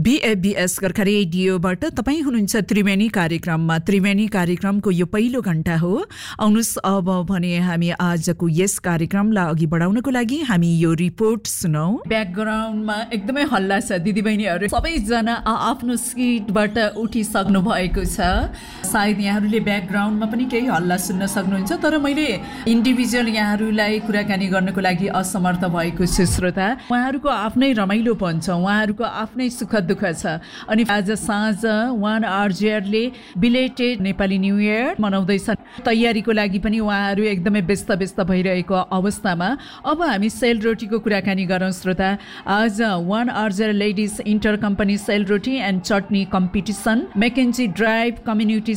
BABS Gorkha रेडियोबाट तपाईँ हुनुहुन्छ त्रिवेणी कार्यक्रममा। त्रिवेणी कार्यक्रमको यो पहिलो घण्टा हो। आउनुहोस् अब भने हामी आजको यस कार्यक्रमलाई अघि बढाउनको लागि हामी यो रिपोर्ट सुनौ। ब्याकग्राउन्डमा एकदमै हल्ला छ, दिदीबहिनीहरू सबैजना आफ्नो सिटबाट उठिसक्नु भएको छ। सायद यहाँहरूले ब्याकग्राउन्डमा पनि केही हल्ला सुन्न सक्नुहुन्छ, तर मैले इन्डिभिजुअल यहाँहरूलाई कुराकानी गर्नको लागि असमर्थ भएको छु। श्रोता, उहाँहरूको आफ्नै रमाइलोपन छ, उहाँहरूको आफ्नै सुख दुःख छ। अनि आज साँझ 1 RJRले बिलेटेड नेपाली न्यू इयर मनाउँदैछन्। तयारीको लागि पनि उहाँहरू एकदमै व्यस्त भइरहेको अवस्थामा अब हामी सेलरोटीको कुराकानी गरौँ। श्रोता, आज 1 RJR ladies enter company sel roti and chutney competition मेकेन्जी drive community